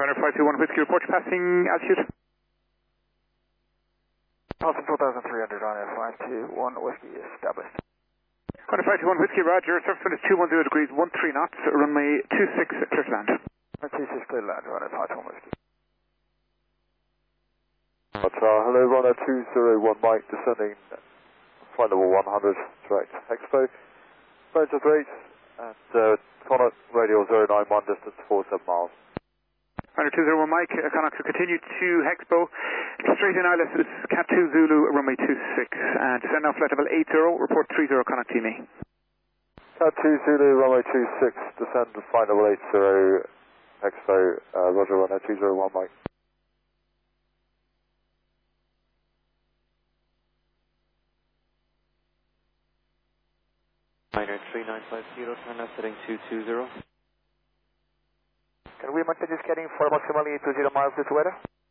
Runner 521 Whiskey, report passing altitude. Passing 4,300 on F521 Whiskey established. Runner 521 Whiskey, roger. Surface wind is 210 degrees, 13 knots, runway 26, clear to land. Runway 26, clear to land, runner 521 Whiskey. Hello, runner 201 Mike, descending flight level 100, direct Expo. Range of 8, and Connaught radial 091, distance 47 miles. Runner 201 Mike, Connaught to continue to Hexpo. Straight in ILS is Cat 2 Zulu, runway 26. Descend now flight level 80, report 30, Connaught to me. Cat 2 Zulu, runway 26, descend flight level 80, Expo, roger, runner 201 Mike. 3950, turn left heading 220. Can we maintain this heading for approximately 20 miles due to weather?